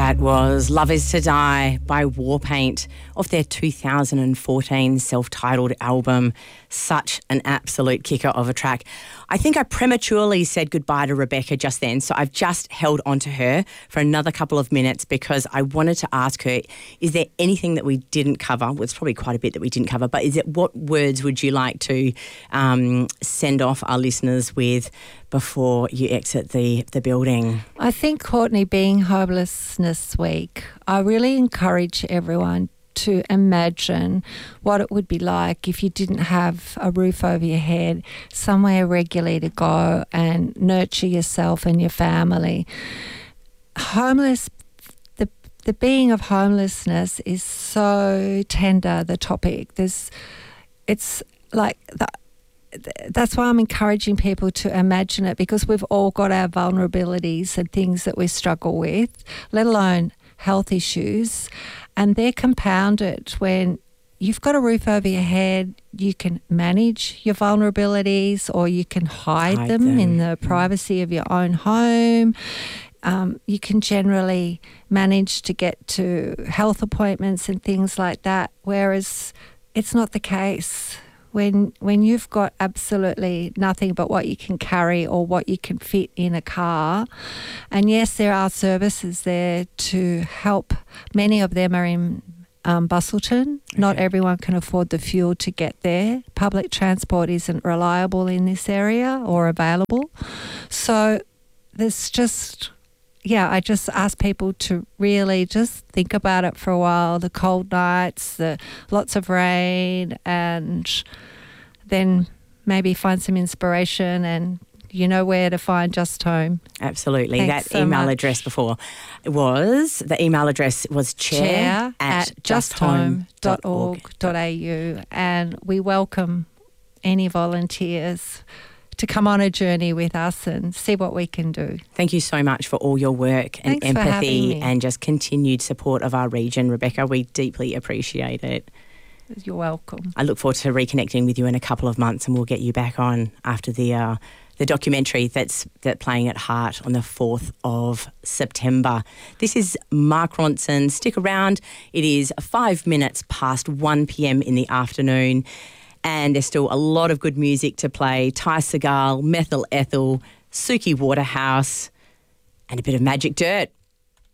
That was Love Is To Die by Warpaint off their 2014 self-titled album. Such an absolute kicker of a track. I think I prematurely said goodbye to Rebecca just then, so I've just held on to her for another couple of minutes because I wanted to ask her, is there anything that we didn't cover? Well, it's probably quite a bit that we didn't cover, but what words would you like to send off our listeners with before you exit the building? I think, Courtney, being Homelessness Week, I really encourage everyone to imagine what it would be like if you didn't have a roof over your head, somewhere regularly to go and nurture yourself and your family. The being of homelessness is so tender, the topic. It's like that's why I'm encouraging people to imagine it, because we've all got our vulnerabilities and things that we struggle with, let alone health issues, and they're compounded when you've got a roof over your head. You can manage your vulnerabilities, or you can hide them in the privacy of your own home. You can generally manage to get to health appointments and things like that, whereas it's not the case. When you've got absolutely nothing but what you can carry or what you can fit in a car, and yes, there are services there to help. Many of them are in Busselton. Okay. Not everyone can afford the fuel to get there. Public transport isn't reliable in this area or available. So there's just... Yeah, I just ask people to really just think about it for a while, the cold nights, the lots of rain, and then maybe find some inspiration, and you know where to find Just Home. Absolutely. Thanks that email address before was chair at justhome.org.au, and we welcome any volunteers to come on a journey with us and see what we can do. Thank you so much for all your work and Thanks empathy and just continued support of our region, Rebecca. We deeply appreciate it. You're welcome. I look forward to reconnecting with you in a couple of months, and we'll get you back on after the documentary that's playing at Heart on the 4th of September. This is Mark Ronson. Stick around. It is 5 minutes past 1 p.m. in the afternoon. And there's still a lot of good music to play. Ty Segall, Methyl Ethel, Suki Waterhouse, and a bit of Magic Dirt.